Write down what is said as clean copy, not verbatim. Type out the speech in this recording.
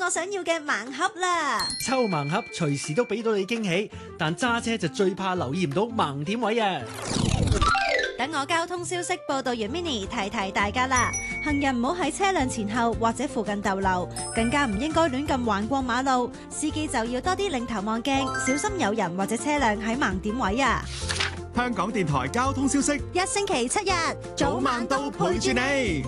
我想要嘅盲盒啦！ 抽盲盒隨時都俾到你驚喜，但揸車就最怕留意唔到盲點位啊！ 等我交通消息報道員 Mini 提提大家啦，行人唔好喺車輛前後或者附近逗留，更加唔應該亂咁橫過馬路。司機就要多啲擰頭望鏡，小心有人或者車輛喺盲點位啊！ 香港電台交通消息， 一星期7日， 早晚都陪住你。